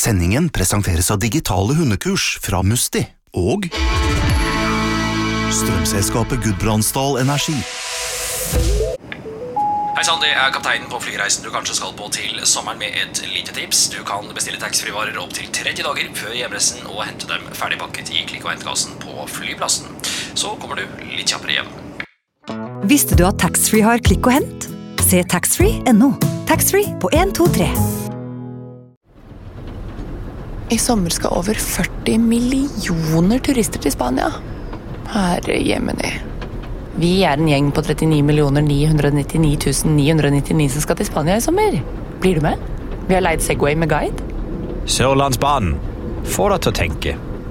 Sendingen presenteres av digitale hundekurs fra Musti og strømselskapet Gudbrandsdal Energi. Hei sann, det kapteinen på flyreisen du kanskje skal på til sommeren med et lite tips. Du kan bestille taxfree-varer opp til 30 dager før hjemreisen og hente dem ferdigpakket i klikk- og hentkassen på flyplassen. Så kommer du litt kjappere hjem. Visste du at taxfree har klikk og hent? Se taxfree.no. Taxfree på 1, 2, 3. I sommer skal over 40 millioner turister til Spania. Herre jemini. Vi en gjeng på 39 999 999 som skal til Spania i sommer. Blir du med? Vi har leid Segway med guide. Sørlandsbanen. Få deg til å tenke.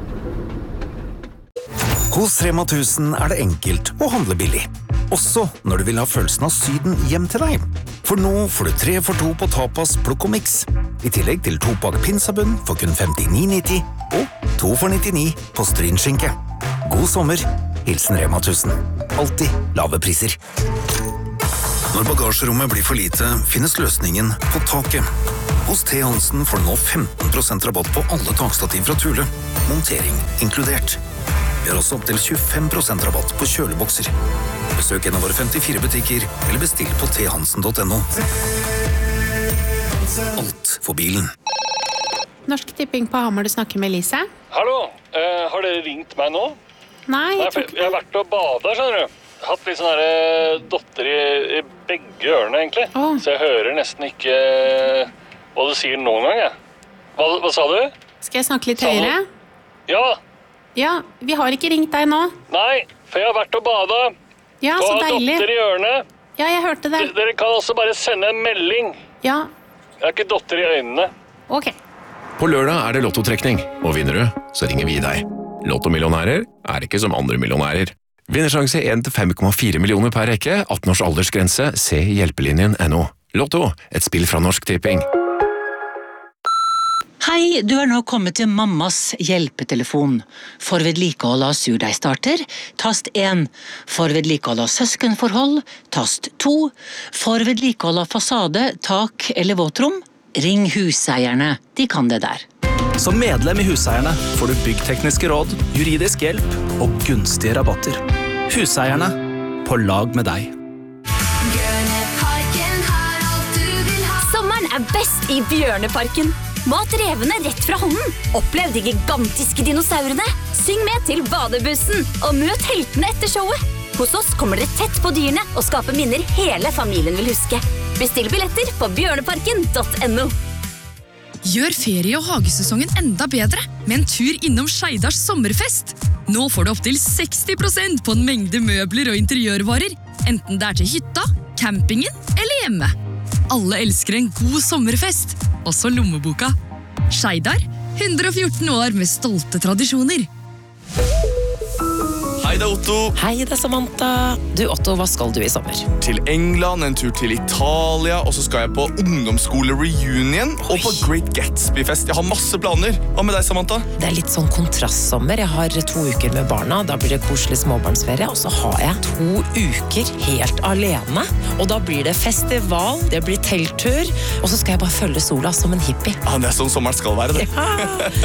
Hos Rema 1000 det enkelt å handle billig. Også når du vil ha følelsen av Syden hjem til deg. For nå får du 3 for 2 på tapas, plukk og mix. I tillegg til 2-pakk pinsabunn for kun 59,90 og 2 for 99 på strynskinke. God sommer. Hilsen Rema 1000. Alltid lave priser. Når bagasjerommet blir for lite, finnes løsningen på taket. Hos T. Hansen får du nå 15% rabatt på alle takstativ fra Thule. Montering inkludert. Vi har også opp til 25% rabatt på kjølebokser. Besøk en av våre 54 butikker, eller bestill på thansen.no. Alt for bilen. Norsk Tipping på Hamar, du snakker med Elise. Hallo, har dere ringt meg nå? Nei, jeg tror Jeg har vært og badet, skjønner du. Hatt litt sånne dotter i begge ørene, egentlig. Så jeg hører nesten ikke hva du sier noen gang, jeg. Hva sa du? Skal jeg snakke litt høyere? Ja. Ja, vi har ikke ringt deg nå. Nei, for jeg har vært og badet. Ja, så deilig. Og har dotter i ørene. Ja, jeg hørte det. Dere kan også bare sende en melding. Ja. Jeg har ikke dotter i øynene. Ok. På lørdag det lottotrekning, og vinner du, så ringer vi deg. Lottomillionærer ikke som andre millionærer. Vinnersjanse 1-5,4 millioner per rekke, 18 års aldersgrense, se hjelpelinjen.no. Lotto, et spill fra Norsk Tipping. Hei, du nå kommet til mammas hjelpetelefon. For vedlikehold av surdeigstarter, tast 1. For vedlikehold av søskenforhold, tast 2. For vedlikehold av fasade, tak eller våtrom, ring huseierne. De kan det der. Som medlem i Huseierne får du byggtekniske råd, juridisk hjelp og gunstige rabatter. Huseierne, på lag med deg. Sommeren best i Bjørneparken. Mat revene rett fra hånden. Opplev de gigantiske dinosaurene. Syng med til badebussen, og møt heltene etter showet. Hos oss kommer dere tett på dyrene og skaper minner hele familien vil huske. Bestill billetter på bjørneparken.no. Gjør ferie- og hagesesongen enda bedre med en tur innom Skeidars sommerfest. Nå får du opp til 60% på en mengde møbler og interiørvarer, enten det til hytta, campingen eller hjemme. Alle elsker en god sommerfest, også lommeboka. Skeidar, 114 år med stolte tradisjoner. Hei, det Otto. Hei, det Samantha. Du, Otto, hva skal du i sommer? Til England, en tur til Italia, og så skal jeg på ungdomsskole-reunion og på Great Gatsby-fest. Jeg har masse planer. Hva med deg, Samantha? Det litt sånn kontrastsommer. Jeg har 2 uker med barna, da blir det koselig småbarnsferie, og så har jeg 2 uker helt alene. Og da blir det festival, det blir telttur, og så skal jeg bare følge sola som en hippie. Ja, det sånn sommeren skal være, det. Ja.